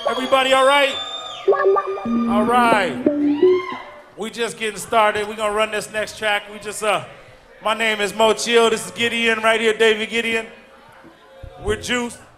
Everybody all right? All right. We just getting started. We're gonna run this next track. My name is Mo Chill. This is Gideon right here, David Gideon. We're Juice.